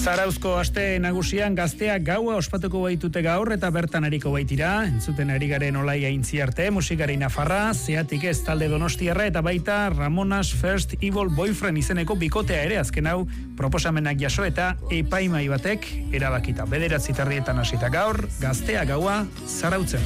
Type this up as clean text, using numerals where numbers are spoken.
Zarauzko aste nagusian Gazteak gaua ospatuko baitute gaur eta bertan ariko baitira. Entzuten ari garen Olaia Intziarte, musikari nafarra, Zeatik ez talde donostiarra eta baita Ramonas First Evil Boyfriend izeneko bikotea ere azken hau proposamenak jaso eta epaimai batek erabakita. 9:00 hasita gaur Gazteak gaua Zarautzen.